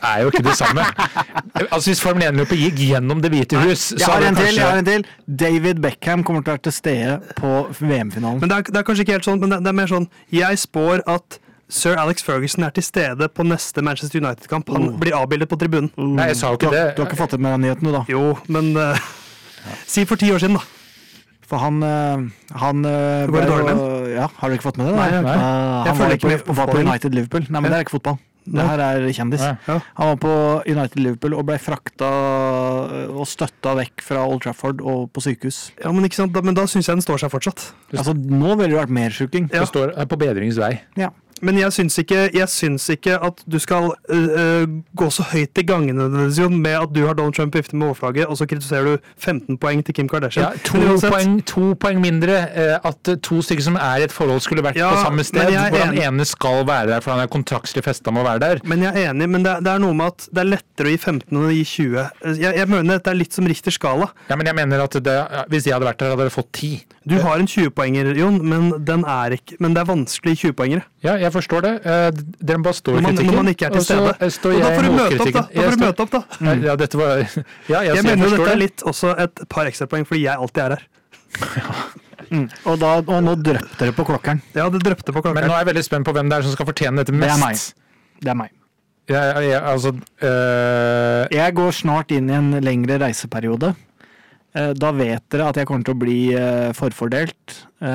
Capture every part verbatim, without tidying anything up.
er jo ikke det samme. Altså hvis Formel én-løpet gikk gjennom det hvite hus, jeg har en til, jeg har en til. David Beckham kommer til å være til stede på V M-finalen. Men det er, det er kanskje ikke helt sånn, men det, det er mer sånn, jeg spår at Sir Alex Ferguson er til stede på neste Manchester United-kamp. Han oh. blir avbildet på tribunen. Oh. Nei, jeg sa jo ikke du, det. Du har ikke fått det med den nyheten, du da? Jo, men uh, ja. Si for ti år siden da. For han, han Går det dårlig med? Ja, har du ikke fått med det? Nei, nei. Uh, jeg han var, ikke på, var på United-Liverpool. Nei, men ja. Det er ikke fotball. Det her er kjendis. Ja. Han var på United-Liverpool og ble frakta og støtta vekk fra Old Trafford og på sykehus. Ja, men ikke sant? Da, men da synes jeg den står seg fortsatt. Altså, nå ville det vært mer sjuking. Ja. Det står på bedringens vei. Ja. Men jeg syns ikke, jeg syns ikke at du skal uh, gå så høyt i gangene med at du har Donald Trump gifte med overflagget, og så kritiserer du femten poeng til Kim Kardashian. Ja, to, poeng, to poeng mindre uh, at to stykker som er i et forhold skulle vært ja, på samme sted, hvor han ene skal være der, for han er kontraktslig festet med å være der. Men jeg er enig, men det er, det er noe med at det er lettere å gi femten enn å gi tjue. Jeg, jeg mener dette er litt som Richter skala. Ja, men jeg mener at det, hvis jeg hadde vært der, hadde jeg fått ti. Du har en tjue-poenger, Jon, men, den er ikke, men det er vanskelig tjue-poengere. Ja, jeg forstår det. Dere må bare stå i kritikken. Når man ikke er til stede. Og, og da får du møte opp, da. Da får du møte opp, da. Mm. Ja, dette var... Ja, jeg, jeg mener jo dette er litt også et par ekstra poeng, fordi jeg alltid er her. Ja. Mm. Og, da, og nå drøpte det på klokkeren. Ja, det drøpte på klokkeren. Men nå er jeg veldig spent på hvem det er som skal fortjene dette mest. Det er meg. Det er meg. Jeg, jeg, altså, øh... jeg går snart inn i en lengre reiseperiode. Da vet dere at jeg kommer til å bli forfordelt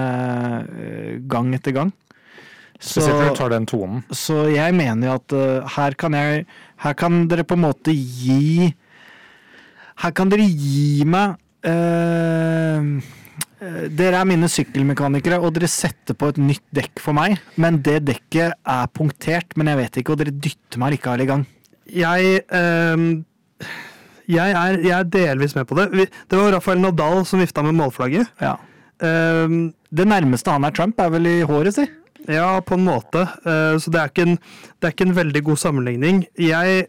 gang etter gang. Spesielt når du tar den tonen. Så jeg mener jo at uh, her kan jeg her kan dere på en måte gi her kan dere gi meg uh, dere er mine sykkelmekanikere, og dere setter på et nytt dekk for meg, men det dekket er punktert, men jeg vet ikke, og dere dytter meg likevel i gang. Jeg uh, jeg, er, jeg er delvis med på det. Det var Rafael Nadal som vifta med målflagget. Ja. Uh, det nærmeste han er Trump er vel i håret si? Ja, på en måte. Uh, så det er, ikke en, det er ikke en veldig god sammenligning. Jeg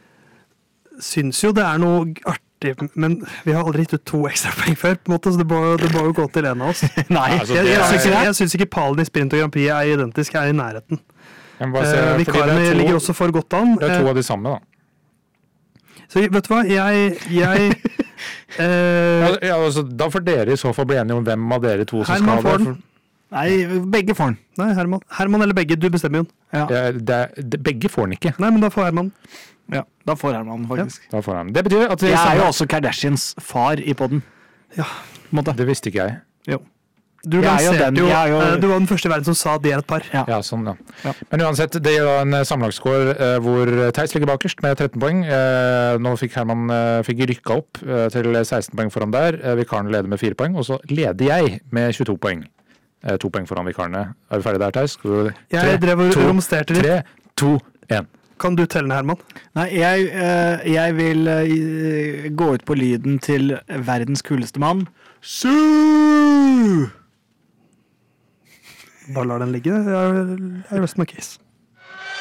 syns jo det er noe artig, men vi har aldri gitt ut to ekstra poeng før, på en måte, så det må, det må jo gå til en av oss. Nei, altså, jeg, jeg, er, syns ikke, jeg syns ikke pallen i sprint og Grand Prix er identisk, jeg er i nærheten. Se, uh, Vikarene ligger også for godt an. Det er to av de samme, da. Så vet du hva, jeg... jeg uh, ja, ja, altså, da får dere i så fall bli enige om hvem av dere to som Herman skal ha det. Nei, begge får den. Nei, Herman. Herman eller begge, du bestemmer jo. Ja. Ja, det, det, begge får den ikke. Nei, men da får Herman. Ja, da får Herman faktisk. Ja, da får han. Det betyr at jeg samme... er jo også Kardashians far i podden. Ja, måte. Det visste ikke jeg. Jo. Du, jo den, jo, jo... du var den første i verden som sa at de er et par. Ja, ja sånn, ja. ja. Men uansett, det er en sammenlagsscore eh, hvor Theis ligger bakerst med tretten poeng. Eh, nå fikk Herman eh, fikk rykka opp eh, til seksten poeng foran der. Eh, Vikaren leder med fire poeng, og så leder jeg med tjueto poeng. Eh, to poeng foran Vikarene. Er vi ferdig der, Theis? Jeg drev og romsterte litt. Tre, to, en. Kan du telle ned, Herman? Nei, jeg, eh, jeg vil eh, gå ut på lyden til verdens kuleste mann. Su! Bare lar den ligge. Jeg, jeg rest my case.